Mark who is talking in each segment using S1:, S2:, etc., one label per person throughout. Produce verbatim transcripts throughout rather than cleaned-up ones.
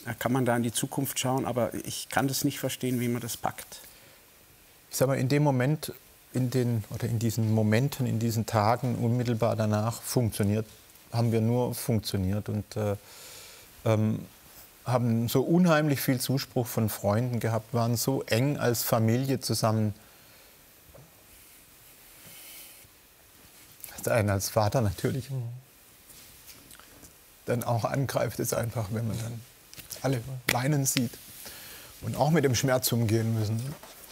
S1: Da kann man da in die Zukunft schauen, aber ich kann das nicht verstehen, wie man das packt.
S2: Ich sag mal, in dem Moment, in den, oder in diesen Momenten, in diesen Tagen unmittelbar danach funktioniert, haben wir nur funktioniert und äh, ähm, haben so unheimlich viel Zuspruch von Freunden gehabt, waren so eng als Familie zusammen. Das einen als Vater natürlich dann auch angreift, ist einfach, wenn man dann alle weinen sieht und auch mit dem Schmerz umgehen müssen.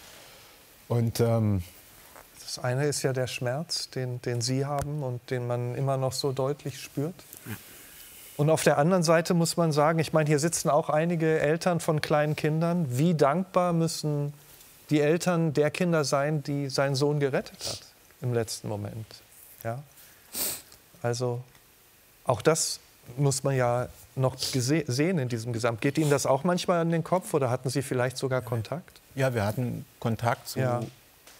S2: Und ähm,
S3: das eine ist ja der Schmerz, den, den Sie haben und den man immer noch so deutlich spürt. Und auf der anderen Seite muss man sagen, ich meine, hier sitzen auch einige Eltern von kleinen Kindern. Wie dankbar müssen die Eltern der Kinder sein, die seinen Sohn gerettet hat im letzten Moment? Ja? Also auch das muss man ja noch sehen in diesem Gesamt. Geht Ihnen das auch manchmal an den Kopf oder hatten Sie vielleicht sogar Kontakt?
S2: Ja, wir hatten Kontakt zu
S3: Ja.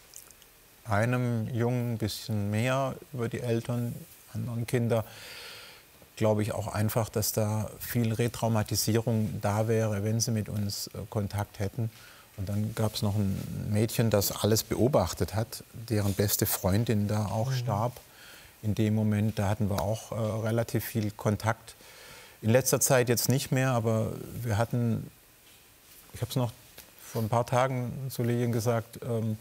S2: einem Jungen, ein bisschen mehr über die Eltern, anderen Kinder. Glaube ich auch einfach, dass da viel Retraumatisierung da wäre, wenn sie mit uns äh, Kontakt hätten. Und dann gab es noch ein Mädchen, das alles beobachtet hat, deren beste Freundin da auch mhm. starb. In dem Moment, da hatten wir auch äh, relativ viel Kontakt. In letzter Zeit jetzt nicht mehr, aber wir hatten, ich habe es noch vor ein paar Tagen zu Lilian gesagt, ähm,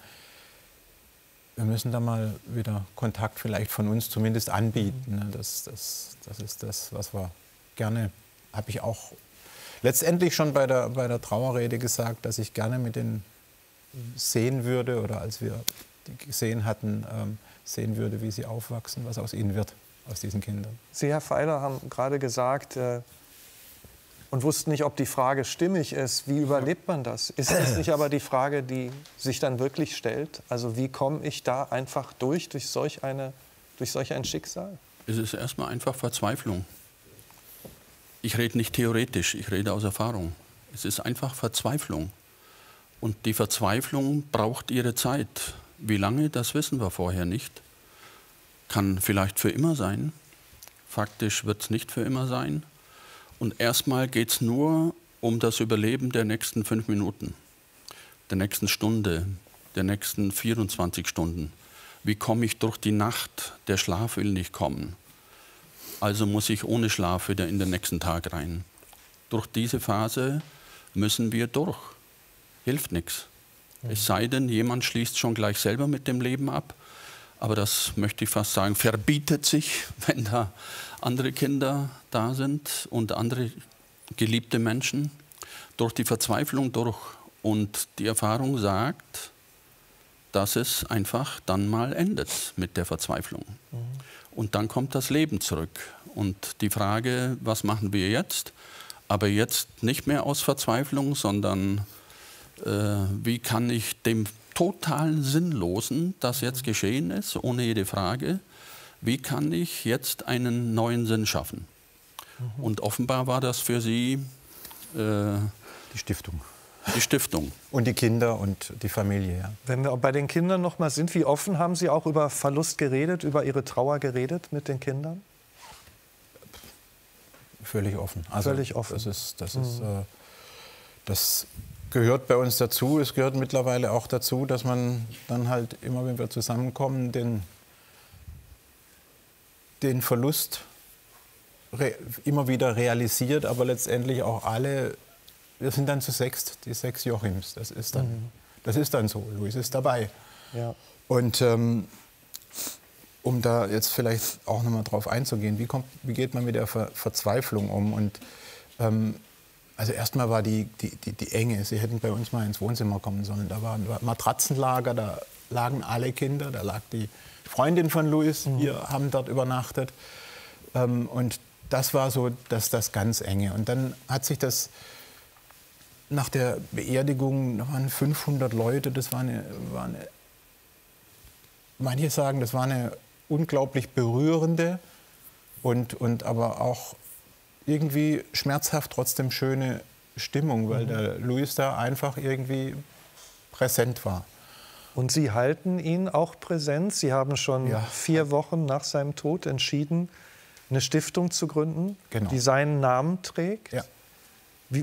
S2: wir müssen da mal wieder Kontakt vielleicht von uns zumindest anbieten. Ne? Das, das, das ist das, was wir gerne, habe ich auch letztendlich schon bei der, bei der Trauerrede gesagt, dass ich gerne mit denen sehen würde oder als wir die gesehen hatten, ähm, sehen würde, wie sie aufwachsen, was aus ihnen wird, aus diesen Kindern.
S3: Sie, Herr Feiler, haben gerade gesagt äh, und wussten nicht, ob die Frage stimmig ist. Wie überlebt man das? Ist das nicht aber die Frage, die sich dann wirklich stellt? Also wie komme ich da einfach durch, durch solch, eine, durch solch ein Schicksal?
S4: Es ist erstmal einfach Verzweiflung. Ich rede nicht theoretisch, ich rede aus Erfahrung. Es ist einfach Verzweiflung. Und die Verzweiflung braucht ihre Zeit. Wie lange, das wissen wir vorher nicht. Kann vielleicht für immer sein. Faktisch wird es nicht für immer sein. Und erstmal geht es nur um das Überleben der nächsten fünf Minuten, der nächsten Stunde, der nächsten vierundzwanzig Stunden. Wie komme ich durch die Nacht? Der Schlaf will nicht kommen. Also muss ich ohne Schlaf wieder in den nächsten Tag rein. Durch diese Phase müssen wir durch. Hilft nichts. Es sei denn, jemand schließt schon gleich selber mit dem Leben ab. Aber das möchte ich fast sagen, verbietet sich, wenn da andere Kinder da sind und andere geliebte Menschen. Durch die Verzweiflung durch. Und die Erfahrung sagt, dass es einfach dann mal endet mit der Verzweiflung. Mhm. Und dann kommt das Leben zurück. Und die Frage, was machen wir jetzt? Aber jetzt nicht mehr aus Verzweiflung, sondern äh, wie kann ich dem total Sinnlosen, das jetzt geschehen ist, ohne jede Frage, wie kann ich jetzt einen neuen Sinn schaffen? Mhm. Und offenbar war das für Sie äh,
S2: die Stiftung.
S4: Die Stiftung.
S2: Und die Kinder und die Familie, ja.
S3: Wenn wir bei den Kindern noch mal sind, wie offen haben Sie auch über Verlust geredet, über Ihre Trauer geredet mit den Kindern?
S2: Völlig offen. Also
S3: Völlig offen.
S2: Das ist, das ist, mhm. äh, das gehört bei uns dazu. Es gehört mittlerweile auch dazu, dass man dann halt immer, wenn wir zusammenkommen, den, den Verlust immer wieder realisiert, aber letztendlich auch alle. Wir sind dann zu sechst, die sechs Jochims. Das ist dann, mhm. das ist dann so. Luis ist dabei.
S3: Ja.
S2: Und ähm, um da jetzt vielleicht auch noch mal drauf einzugehen, wie, kommt, wie geht man mit der Ver Verzweiflung um? Und ähm, also erstmal war die, die, die, die Enge. Sie hätten bei uns mal ins Wohnzimmer kommen sollen. Da war ein Matratzenlager, da lagen alle Kinder. Da lag die Freundin von Luis. Mhm. Wir haben dort übernachtet. Ähm, und das war so das, das ganz Enge. Und dann hat sich das nach der Beerdigung, da waren fünfhundert Leute, das war eine, war eine, manche sagen, das war eine unglaublich berührende und, und aber auch irgendwie schmerzhaft trotzdem schöne Stimmung, weil mhm. der Luis da einfach irgendwie präsent war.
S3: Und Sie halten ihn auch präsent? Sie haben schon ja. vier Wochen nach seinem Tod entschieden, eine Stiftung zu gründen,
S2: genau.
S3: die seinen Namen trägt.
S2: Ja.